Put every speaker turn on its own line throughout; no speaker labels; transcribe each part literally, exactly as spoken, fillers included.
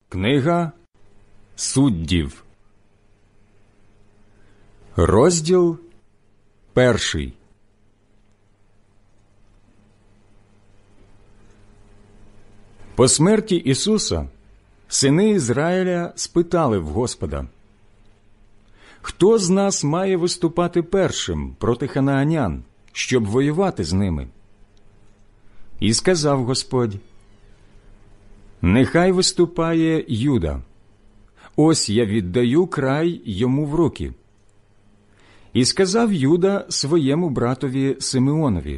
Книга Суддів, розділ перший. По смерті Ісуса сини Ізраїля спитали в Господа: «Хто з нас має виступати першим проти ханаанян, щоб воювати з ними?» І сказав Господь: «Нехай виступає Юда. Ось я віддаю край йому в руки». І сказав Юда своєму братові Симеонові: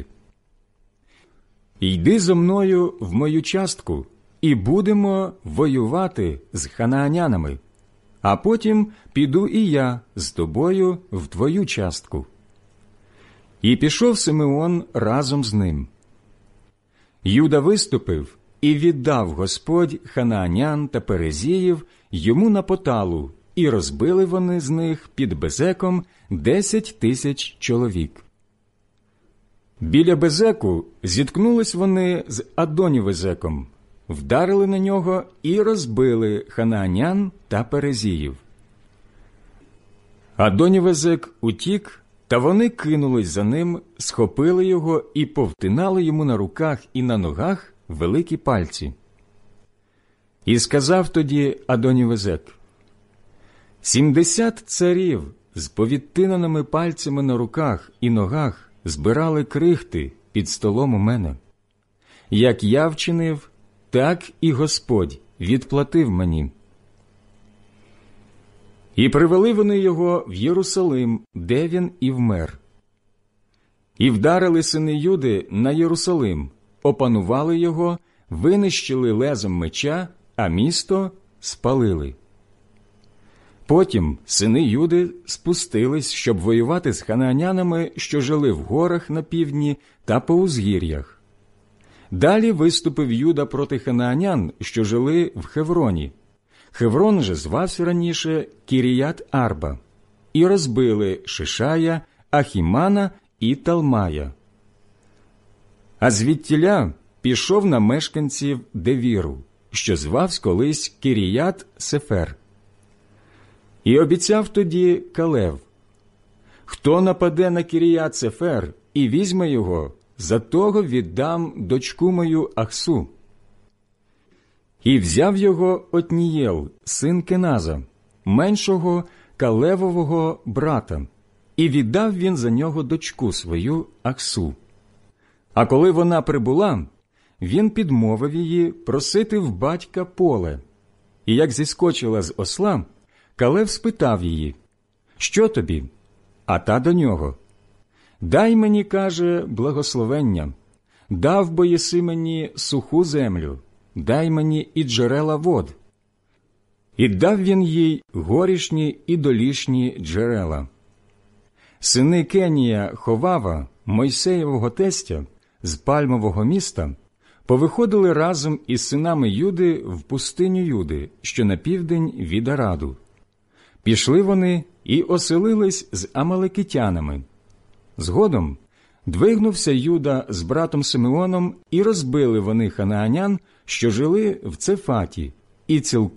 «Йди зо мною в мою частку, і будемо воювати з ханаанянами, а потім піду і я з тобою в твою частку». І пішов Симеон разом з ним. Юда виступив, і віддав Господь ханаанян та перезіїв йому на поталу, і розбили вони з них під Безеком десять тисяч чоловік. Біля Безеку зіткнулись вони з Адонівезеком, вдарили на нього і розбили ханаанян та перезіїв. Адонівезек утік, та вони кинулись за ним, схопили його і повтинали йому на руках і на ногах великі пальці. І сказав тоді Адонівезек: «Сімдесят царів з повідтинаними пальцями на руках і ногах збирали крихти під столом у мене. Як я вчинив, так і Господь відплатив мені». І привели вони його в Єрусалим, де він і вмер. І вдарили сини Юди на Єрусалим, опанували його, винищили лезом меча, а місто спалили. Потім сини Юди спустились, щоб воювати з ханаанянами, що жили в горах на півдні та по узгір'ях. Далі виступив Юда проти ханаанян, що жили в Хевроні. Хеврон же звався раніше Кіріят-Арба, і розбили Шишая, Ахімана і Талмая. А звідтіля пішов на мешканців Девіру, що звався колись Кіріят-Сефер. І обіцяв тоді Калев: «Хто нападе на Кіріят-Сефер і візьме його, за того віддам дочку мою Ахсу». І взяв його Отнієл, син Кеназа, меншого Калевового брата, і віддав він за нього дочку свою Ахсу. А коли вона прибула, він підмовив її просити в батька поле. І як зіскочила з осла, Калев спитав її: «Що тобі?» А та до нього: «Дай мені, каже, благословення, дав бо єси мені суху землю, дай мені і джерела вод». І дав він їй горішні і долішні джерела. Сини Кенія Ховава, Мойсеєвого тестя, з Пальмового міста, повиходили разом із синами Юди в пустиню Юди, що на південь від Араду. Пішли вони і оселились з амалекитянами. Згодом двигнувся Юда з братом Симеоном, і розбили вони ханаанян, що жили в Цефаті, і цілком